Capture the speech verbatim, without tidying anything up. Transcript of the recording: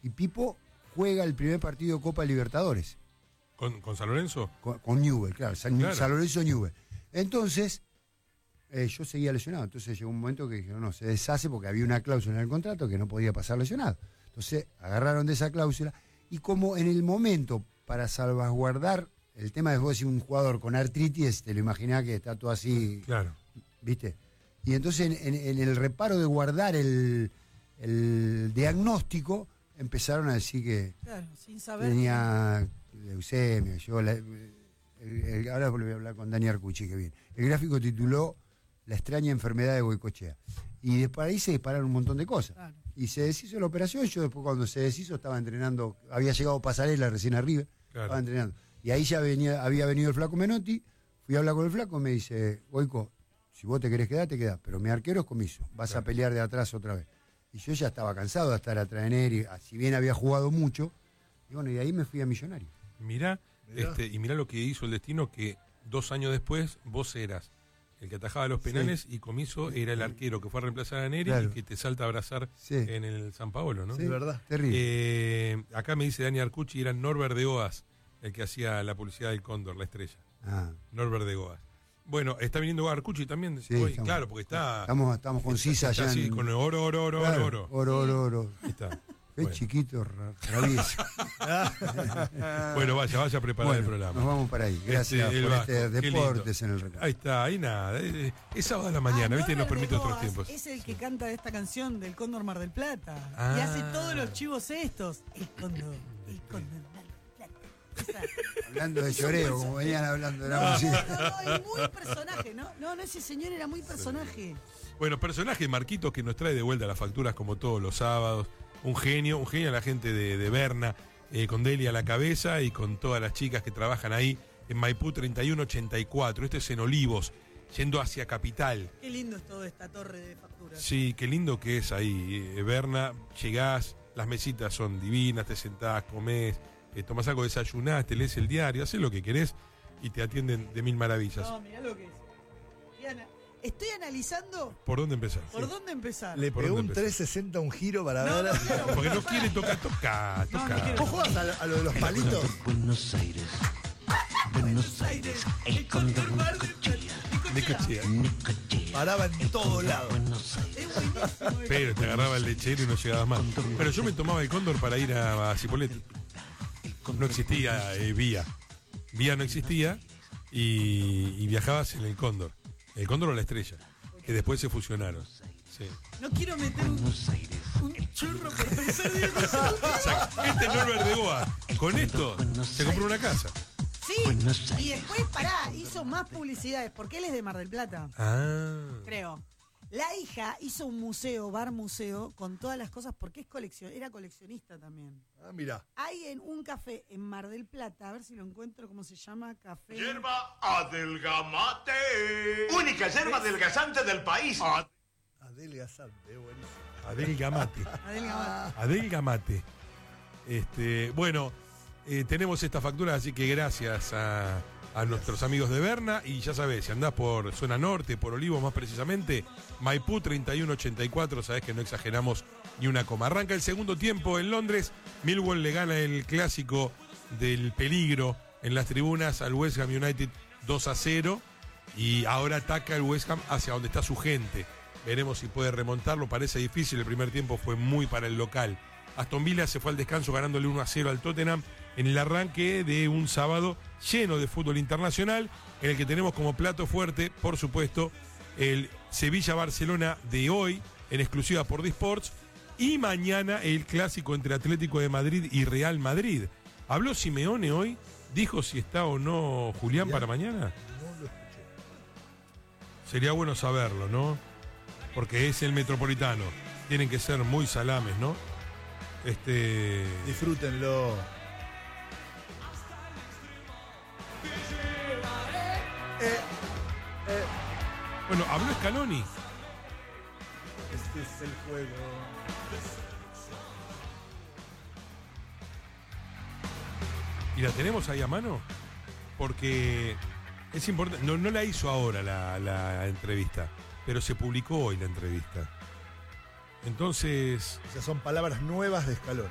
Y Pipo juega el primer partido de Copa Libertadores. ¿Con, con San Lorenzo? Con, con Newell, claro, San, Claro. San Lorenzo Newell. Entonces, eh, yo seguía lesionado. Entonces llegó un momento que dijeron, no, se deshace porque había una cláusula en el contrato que no podía pasar lesionado. Entonces agarraron de esa cláusula y como en el momento, para salvaguardar el tema de vos decir un jugador con artritis, te lo imaginás que está todo así, Claro. ¿viste? Y entonces en, en- en el reparo de guardar el, el diagnóstico, empezaron a decir que Claro, sin saber. tenía leucemia. Yo la- el- el- ahora voy a hablar con Dani Arcucci, que bien. El gráfico tituló La extraña enfermedad de Goicoechea. Y después ahí se dispararon un montón de cosas. Claro. Y se deshizo la operación. Yo después cuando se deshizo estaba entrenando, había llegado Pasarela recién arriba, Claro. estaba entrenando. Y ahí ya venía, había venido el flaco Menotti, fui a hablar con el flaco y me dice, Goico, si vos te querés quedar, te quedás, pero mi arquero es Comiso, vas Claro. a pelear de atrás otra vez. Y yo ya estaba cansado de estar atrás de Neri, si bien había jugado mucho, y bueno, y de ahí me fui a Millonario. Mirá, Mirá. este, y mirá lo que hizo el destino, que dos años después vos eras el que atajaba los penales y Comiso era el arquero que fue a reemplazar a Neri Claro. y que te salta a abrazar Sí. en el San Paolo, ¿no? Sí, De verdad. Terrible. Eh, acá me dice Dani Arcucci, era Norbert de Oas el que hacía la publicidad del Cóndor, la estrella. Ah, Norbert de Oas. Bueno, está viniendo Arcucci también. sí, hoy, estamos- claro, porque está. Estamos, estamos con Sisa está allá. así, en- con el oro, oro, oro, Claro, oro, oro. oro, oro, oro. Ahí está. Qué Bueno. chiquito, ra- travieso. Bueno, vaya, vaya a preparar el Bueno, programa. nos vamos para ahí. Gracias Este, el por Vasco, este qué Deportes lindo. en el Recreo. Ahí está, ahí nada. Es, es sábado de la mañana, Ah, ¿viste? Nos Norbert permite de otros Boas tiempos. Es el que canta esta canción del Cóndor Mar del Plata. Ah. Y hace todos los chivos estos. El Cóndor, el Cóndor Mar del Plata. Esa- Hablando de lloreo, como venían hablando de la No, música. no, no, es muy personaje, ¿no? No, no, ese señor era muy personaje. Bueno, personaje Marquitos que nos trae de vuelta las facturas como todos los sábados. Un genio, un genio a la gente de, de Berna, eh, con Delia a la cabeza y con todas las chicas que trabajan ahí en Maipú treinta y uno ochenta y cuatro. Esto es en Olivos, yendo hacia Capital. Qué lindo es toda esta torre de facturas. Sí, qué lindo que es ahí. eh, Berna, llegás, las mesitas son divinas, te sentás, comés, eh, tomás algo, desayunás, te lees el diario, haces lo que querés y te atienden de mil maravillas. No, mirá lo que es. Estoy, ana- estoy analizando ¿Por dónde empezar? por dónde empezar. Le ¿Por pegó dónde un empezás? trescientos sesenta, un giro para No, ver. no, claro. Porque no quiere tocar, toca, No, no toca. quiero. ¿Vos jugás a, a lo de los palitos? Buenos Aires, Buenos Aires, el Cóndor Necochea, Necochea. Necochea, Paraba en todos lados. Buenos Aires. Es buenísimo. Pero te agarraba el lechero y no llegabas más. Pero yo me tomaba el cóndor para ir a, a Cipolletti. No existía eh, vía. Vía no existía y, y viajabas en el cóndor. El cóndor o la estrella, que después se fusionaron. Sí. No quiero meter un, Buenos Aires, un churro por pensar bien. O sea, este es Norbert de Goa. Con esto se compró una casa. Sí, Buenos y Aires. después, pará, hizo más publicidades, porque él es de Mar del Plata, Ah. creo. La hija hizo un museo, bar museo, con todas las cosas, porque es coleccion, era coleccionista también. Ah, mirá. Hay en un café en Mar del Plata, a ver si lo encuentro, ¿cómo se llama? Café. Yerba adelgamate. Única yerba adelgazante del país. Adelgazante, buenísimo. Adel Gamate. Adel Gamate. Adel Gamate. Este, bueno, eh, tenemos esta factura, así que gracias a, a nuestros amigos de Berna. Y ya sabés, si andás por zona norte, por Olivos más precisamente, Maipú treinta y uno ochenta y cuatro, sabés que no exageramos ni una coma. Arranca el segundo tiempo en Londres. Millwall le gana el clásico del peligro en las tribunas al West Ham United dos a cero. Y ahora ataca el West Ham hacia donde está su gente. Veremos si puede remontarlo, parece difícil, el primer tiempo fue muy para el local. Aston Villa se fue al descanso ganándole uno a cero al Tottenham en el arranque de un sábado lleno de fútbol internacional, en el que tenemos como plato fuerte, por supuesto, el Sevilla-Barcelona de hoy, en exclusiva por Disports, y mañana el clásico entre Atlético de Madrid y Real Madrid. ¿Habló Simeone hoy? ¿Dijo si está o no Julián para mañana? No lo escuché. Sería bueno saberlo, ¿no? Porque es el Metropolitano. Tienen que ser muy salames, ¿no? Este. Disfrútenlo. Eh, eh, Bueno, habló Scaloni. este es el juego. ¿Y la tenemos ahí a mano? Porque es importante. No, no la hizo ahora la, la entrevista, pero se publicó hoy la entrevista. Entonces. O sea, son palabras nuevas de Scaloni.